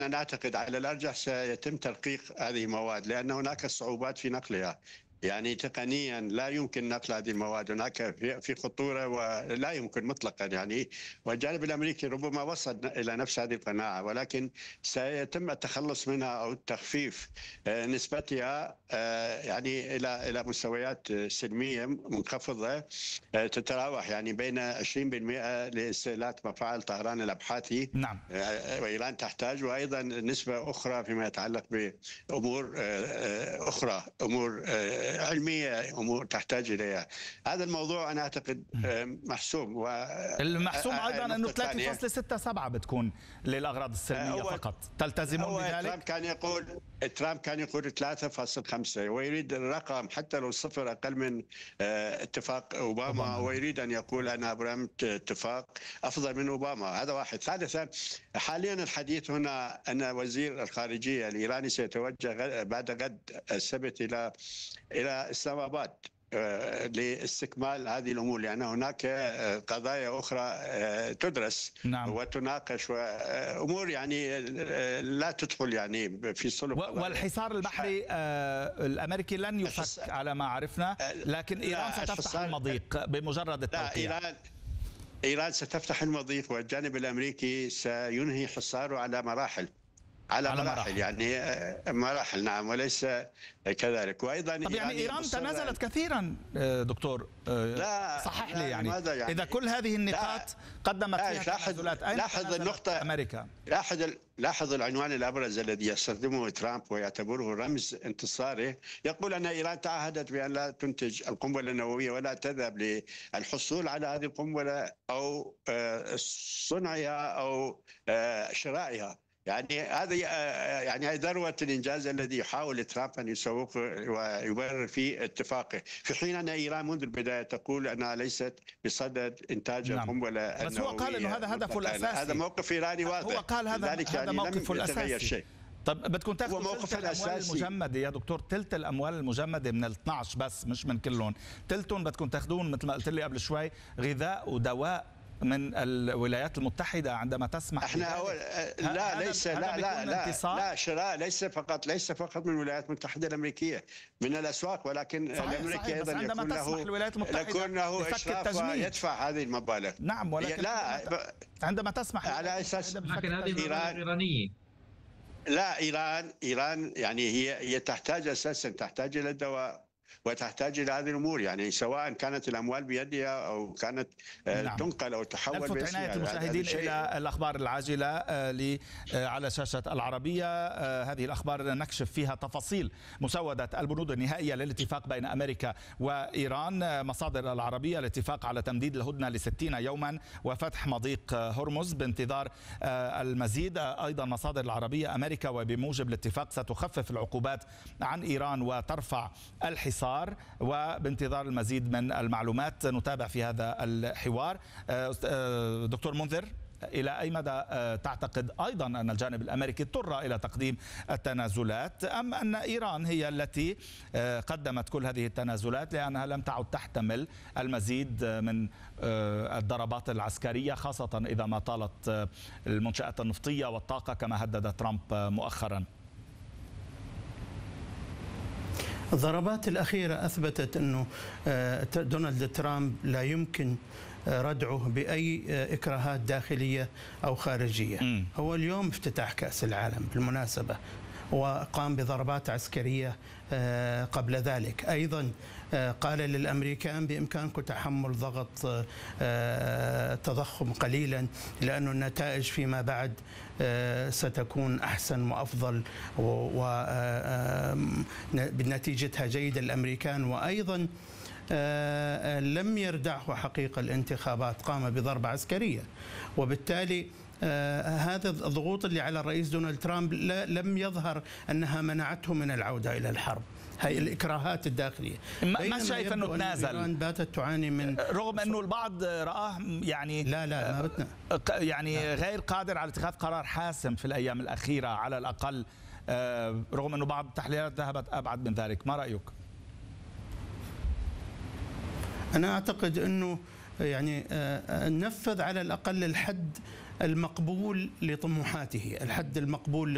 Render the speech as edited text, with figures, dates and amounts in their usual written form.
نعتقد على الأرجح سيتم ترقيق هذه المواد، لأن هناك صعوبات في نقلها. يعني تقنيا لا يمكن نقل هذه المواد، هناك في خطوره ولا يمكن مطلقا يعني. والجانب الامريكي ربما وصل الى نفس هذه القناعه، ولكن سيتم التخلص منها او تخفيف نسبتها يعني الى مستويات سلميه منخفضه تتراوح يعني بين 20% لاستهلاك مفاعل طهران الابحاثي. نعم. وايران تحتاج، وايضا نسبه اخرى فيما يتعلق بامور اخرى، امور علمية، أمور تحتاج إليها. هذا الموضوع أنا أعتقد محسوم. المحسوم أيضا أنه 3.67 بتكون للأغراض السلمية فقط. تلتزمون بذلك؟ ترامب كان يقول 3.5 ويريد الرقم حتى لو صفر أقل من اتفاق أوباما، ويريد أن يقول أنا أبرمت اتفاق أفضل من أوباما. هذا واحد. ثالثا، حاليا الحديث هنا أن وزير الخارجية الإيراني سيتوجه بعد غد السبت إلى إسلام آباد لاستكمال هذه الأمور، لأن هناك قضايا أخرى تدرس. نعم. وتناقش، وأمور يعني لا تدخل يعني في صلب. والحصار البحري الأمريكي لن يفك على ما عرفنا، لكن إيران ستفتح المضيق بمجرد التوقيع. إيران ستفتح المضيق، والجانب الأمريكي سينهي حصاره على مراحل. يعني مراحل. نعم، وليس كذلك. وايضا طب يعني ايران تنازلت كثيرا دكتور. لا صحح لي يعني اذا كل هذه النقاط قدمت فيها تنازلات، اين لاحظ النقطه امريكا؟ لاحظ العنوان الابرز الذي يستخدمه ترامب ويعتبره رمز انتصاره. يقول ان ايران تعهدت بان لا تنتج القنبله النوويه ولا تذهب للحصول على هذه القنبله او صنعها او شرائها. يعني هذه يعني ذروة الإنجاز الذي يحاول ترامب أن يسوق ويبرر فيه اتفاقه، في حين أن إيران منذ البداية تقول أنها ليست بصدد إنتاج القنبلة النووية. بس هو قال أنه هذا هدفه الأساسي. هذا موقف إيراني واضح. هو قال هذا يعني موقفه الأساسي. طب بدكم تاخذوا تلت الاموال المجمده يا دكتور، تلت الاموال المجمده من ال 12 بس، مش من كلهم، تلتهم بدكم تاخذون مثل ما قلت لي قبل شوي غذاء ودواء من الولايات المتحدة عندما تسمح. احنا لا شراء ليس فقط من الولايات المتحدة الأمريكية، من الأسواق، ولكن الأمريكي أيضا يكون له إشراف ويدفع هذه المبالغ. نعم، ولكن عندما تسمح على أساس لكن هذه إيرانية. لا، إيران يعني هي تحتاج أساسا، تحتاج إلى الدواء وتحتاج إلى هذه الأمور، يعني سواء كانت الأموال بيدها أو كانت تنقل أو تحول باسمها. ألفت عناية المشاهدين إلى الأخبار العاجلة على شاشة العربية. هذه الأخبار نكشف فيها تفاصيل مسودة البنود النهائية للاتفاق بين أمريكا وإيران. مصادر العربية الاتفاق على تمديد الهدنة ل60 يوما وفتح مضيق هرمز بانتظار المزيد. أيضا مصادر العربية أمريكا وبموجب الاتفاق ستخفف العقوبات عن إيران وترفع الحصار، وبانتظار المزيد من المعلومات نتابع في هذا الحوار. دكتور منذر، إلى أي مدى تعتقد أيضا أن الجانب الأمريكي اضطر إلى تقديم التنازلات، أم أن إيران هي التي قدمت كل هذه التنازلات لأنها لم تعد تحتمل المزيد من الضربات العسكرية، خاصة إذا ما طالت المنشآت النفطية والطاقة كما هدد ترامب مؤخرا؟ الضربات الأخيرة أثبتت أنه دونالد ترامب لا يمكن ردعه بأي إكراهات داخلية أو خارجية. هو اليوم افتتاح كأس العالم بالمناسبة، وقام بضربات عسكرية قبل ذلك. أيضا قال للأمريكان بإمكانكم تحمل ضغط تضخم قليلا، لأن النتائج فيما بعد ستكون أحسن وأفضل وبنتيجتها جيدة الأمريكان. وأيضا لم يردعه حقيقة الانتخابات، قام بضربة عسكرية، وبالتالي هذا الضغوط اللي على الرئيس دونالد ترامب لم يظهر أنها منعته من العودة إلى الحرب. هي الإكراهات الداخلية. ما شايف أنه تنازل؟ إيران باتت تعاني من، رغم أنه البعض رآه يعني لا ما بتنا يعني غير قادر على اتخاذ قرار حاسم في الأيام الأخيرة على الأقل، رغم أنه بعض التحليلات ذهبت أبعد من ذلك. ما رأيك؟ أنا أعتقد أنه يعني نفذ على الأقل الحد المقبول لطموحاته، الحد المقبول